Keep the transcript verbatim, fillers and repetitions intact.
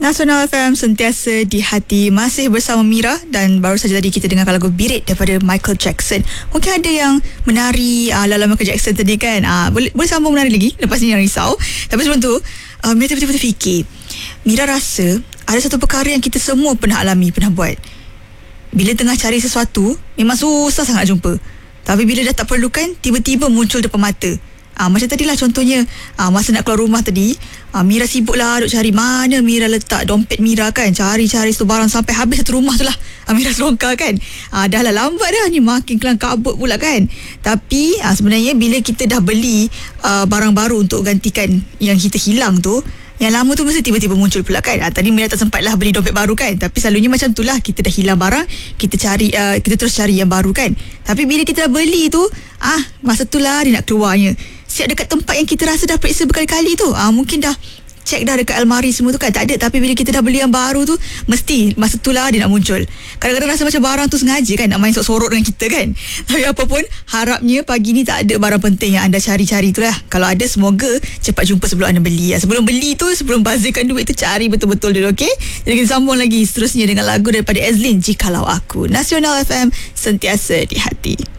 Nasional F M sentiasa di hati. Masih bersama Mira. Dan baru saja tadi kita dengarkan lagu Beat It daripada Michael Jackson. Mungkin ada yang menari uh, ala Michael Jackson tadi kan. uh, Boleh boleh sambung menari lagi. Lepas ni jangan risau. Tapi sebelum tu uh, Mira tiba-tiba terfikir, Mira rasa ada satu perkara yang kita semua pernah alami, pernah buat. Bila tengah cari sesuatu, memang susah sangat jumpa. Tapi bila dah tak perlukan, tiba-tiba muncul depan mata. Ah, macam tadilah contohnya, ah, masa nak keluar rumah tadi, ah, Mira sibuk lah duk cari mana Mira letak dompet Mira kan. Cari-cari satu barang sampai habis satu rumah tu lah. Ah, Mira selongkar kan. Ah, dah lah lambat dah ni, makin kelang kabut pula kan. Tapi ah, sebenarnya bila kita dah beli ah, barang baru untuk gantikan yang kita hilang tu, yang lama tu mesti tiba-tiba muncul pula kan. Ah, tadi Mira tak sempat lah beli dompet baru kan. Tapi selalunya macam tu lah, kita dah hilang barang, kita cari uh, kita terus cari yang baru kan. Tapi bila kita dah beli tu, ah masa tu lah dia nak keluarnya. Siap dekat tempat yang kita rasa dah periksa berkali-kali tu, ah mungkin dah cek dah dekat almari semua tu kan, tak ada. Tapi bila kita dah beli yang baru tu, mesti masa tu lah dia nak muncul. Kadang-kadang rasa macam barang tu sengaja kan, nak main sorok-sorok dengan kita kan. Tapi apapun, harapnya pagi ni tak ada barang penting yang anda cari-cari tu lah. Kalau ada, semoga cepat jumpa sebelum anda beli. Sebelum beli tu, sebelum bazirkan duit tu, cari betul-betul dulu, okay? Jadi kita sambung lagi seterusnya dengan lagu daripada Ezlin, Jikalau Aku. Nasional F M, sentiasa di hati.